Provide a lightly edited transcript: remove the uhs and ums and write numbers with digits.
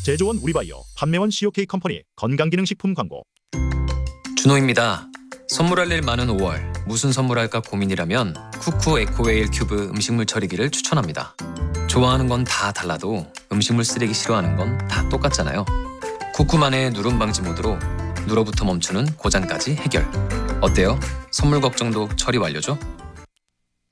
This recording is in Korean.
제조원 우리바이오, 판매원 COK 컴퍼니 건강기능식품 광고. 준호입니다. 선물할 일 많은 5월, 무슨 선물할까 고민이라면 쿠쿠 에코웨일 큐브 음식물 처리기를 추천합니다. 좋아하는 건 다 달라도 음식물 쓰레기 싫어하는 건 다 똑같잖아요. 쿠쿠만의 누름 방지 모드로 누러부터 멈추는 고장까지 해결. 어때요? 선물 걱정도 처리 완료죠?